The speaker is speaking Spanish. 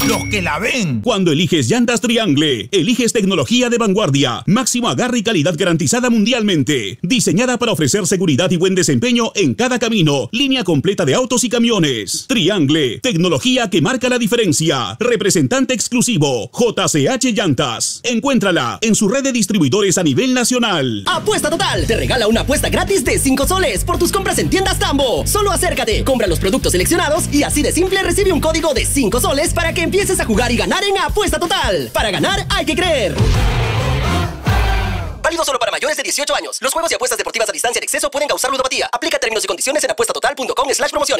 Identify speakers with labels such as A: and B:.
A: los que la ven.
B: Cuando eliges llantas Triangle, eliges tecnología de vanguardia, máximo agarre y calidad garantizada mundialmente, diseñada para ofrecer seguridad y buen desempeño en cada camino, línea completa de autos y camiones. Triangle, tecnología que marca la diferencia. Representante exclusivo, JCH Llantas. Encuéntrala en su red de distribuidores a nivel nacional.
C: Apuesta Total te regala una apuesta gratis de 5 soles por tus compras en tiendas Tambo. Solo acércate, compra los productos seleccionados y así de simple recibe un código de 5 soles para que empieces a jugar y ganar en Apuesta Total. Para ganar hay que creer. Válido solo para mayores de 18 años. Los juegos y apuestas deportivas a distancia en exceso pueden causar ludopatía. Aplica términos y condiciones en apuestatotal.com/promociones.